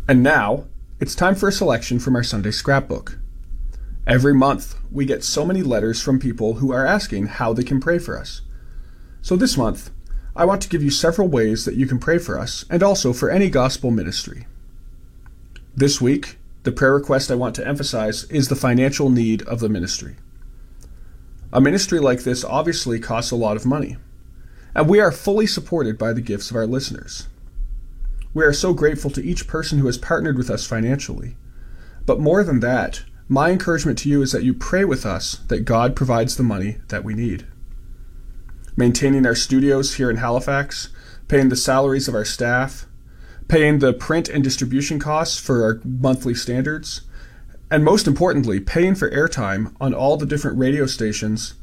And now, it's time for a selection from our Sunday scrapbook. Every month, we get so many letters from people who are asking how they can pray for us. So this month, I want to give you several ways that you can pray for us and also for any gospel ministry. This week, the prayer request I want to emphasize is the financial need of the ministry. A ministry like this obviously costs a lot of money, and we are fully supported by the gifts of our listeners. We are so grateful to each person who has partnered with us financially. But more than that, my encouragement to you is that you pray with us that God provides the money that we need. Maintaining our studios here in Halifax, paying the salaries of our staff, paying the print and distribution costs for our monthly standards, and most importantly, paying for airtime on all the different radio stations